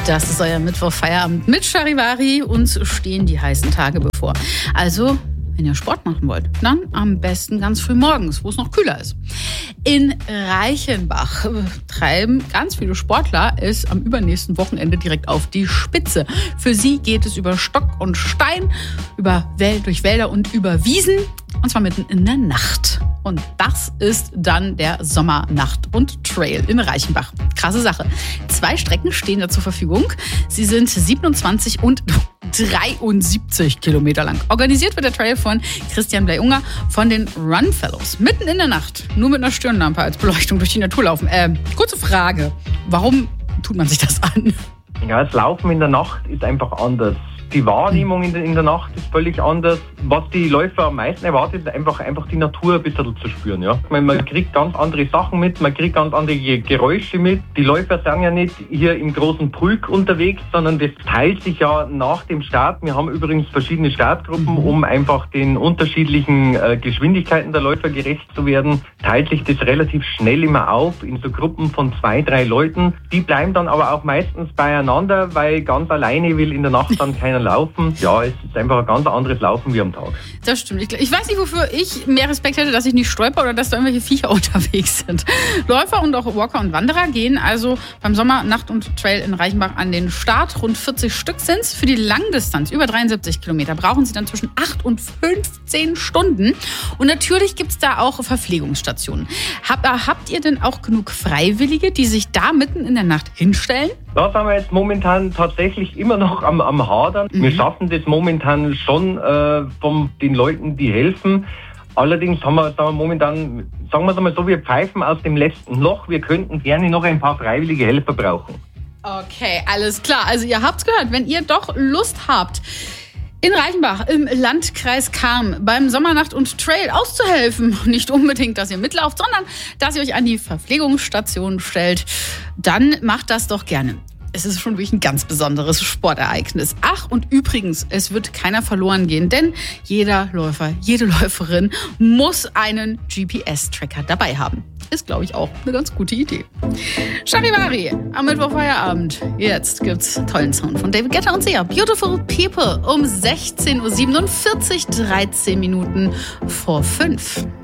Das ist euer Mittwoch-Feierabend mit Charivari. Uns stehen die heißen Tage bevor. Also, wenn ihr Sport machen wollt, dann am besten ganz früh morgens, wo es noch kühler ist. In Reichenbach treiben ganz viele Sportler es am übernächsten Wochenende direkt auf die Spitze. Für sie geht es über Stock und Stein, durch Wälder und über Wiesen. Und zwar mitten in der Nacht. Und das ist dann der Sommernacht- und Trail in Reichenbach. Krasse Sache. 2 Strecken stehen da zur Verfügung. Sie sind 27 und 73 Kilometer lang. Organisiert wird der Trail von Christian Bley-Unger von den Run Fellows. Mitten in der Nacht, nur mit einer Stirnlampe als Beleuchtung durch die Natur laufen. Kurze Frage, warum tut man sich das an? Ja, das Laufen in der Nacht ist einfach anders. Die Wahrnehmung in der Nacht ist völlig anders. Was die Läufer am meisten erwartet, ist einfach die Natur ein bisschen zu spüren. Ja? Man kriegt ganz andere Sachen mit, man kriegt ganz andere Geräusche mit. Die Läufer sind ja nicht hier im großen Pulk unterwegs, sondern das teilt sich ja nach dem Start. Wir haben übrigens verschiedene Startgruppen, um einfach den unterschiedlichen Geschwindigkeiten der Läufer gerecht zu werden. Teilt sich das relativ schnell immer auf in so Gruppen von 2, 3 Leuten. Die bleiben dann aber auch meistens beieinander, weil ganz alleine will in der Nacht dann keiner laufen. Ja, es ist einfach ein ganz anderes Laufen wie am Tag. Das stimmt. Ich weiß nicht, wofür ich mehr Respekt hätte, dass ich nicht stolper oder dass da irgendwelche Viecher unterwegs sind. Läufer und auch Walker und Wanderer gehen also beim Sommer-, Nacht- und Trail in Reichenbach an den Start. Rund 40 Stück sind es. Für die Langdistanz, über 73 Kilometer, brauchen sie dann zwischen 8 und 15 Stunden. Und natürlich gibt es da auch Verpflegungsstationen. Habt ihr denn auch genug Freiwillige, die sich da mitten in der Nacht hinstellen? Da sind wir jetzt momentan tatsächlich immer noch am Hadern. Wir schaffen das momentan schon von den Leuten, die helfen. Allerdings haben wir momentan, sagen wir es mal so, wir pfeifen aus dem letzten Loch. Wir könnten gerne noch ein paar freiwillige Helfer brauchen. Okay, alles klar. Also ihr habt's gehört, wenn ihr doch Lust habt, in Reichenbach im Landkreis Cham beim Sommernacht- und Trail auszuhelfen. Nicht unbedingt, dass ihr mitlauft, sondern dass ihr euch an die Verpflegungsstation stellt. Dann macht das doch gerne. Es ist schon wirklich ein ganz besonderes Sportereignis. Ach, und übrigens, es wird keiner verloren gehen, denn jeder Läufer, jede Läuferin muss einen GPS-Tracker dabei haben. Ist, glaube ich, auch eine ganz gute Idee. Charivari am Mittwochfeierabend. Jetzt gibt's tollen Sound von David Guetta und Sia. Beautiful People um 16:47 Uhr, 13 Minuten vor 5.